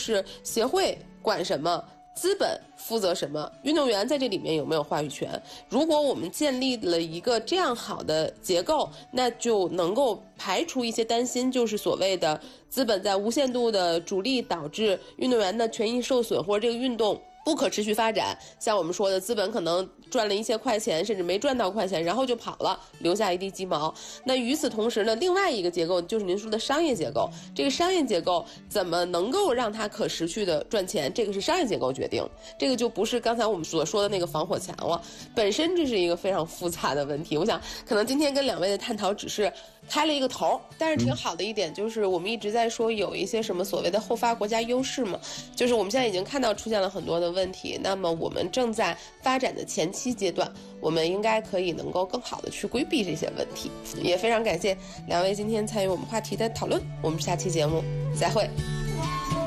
是协会管什么，资本负责什么，运动员在这里面有没有话语权。如果我们建立了一个这样好的结构，那就能够排除一些担心，就是所谓的资本在无限度的主力导致运动员的权益受损，或者这个运动不可持续发展。像我们说的，资本可能赚了一些快钱，甚至没赚到快钱，然后就跑了，留下一地鸡毛。那与此同时呢，另外一个结构就是您说的商业结构。这个商业结构怎么能够让它可持续的赚钱，这个是商业结构决定，这个就不是刚才我们所说的那个防火墙了。本身这是一个非常复杂的问题，我想可能今天跟两位的探讨只是开了一个头，但是挺好的一点就是我们一直在说有一些什么所谓的后发国家优势嘛，就是我们现在已经看到出现了很多的问题，那么我们正在发展的前期阶段，我们应该可以能够更好的去规避这些问题。也非常感谢两位今天参与我们话题的讨论，我们下期节目再会。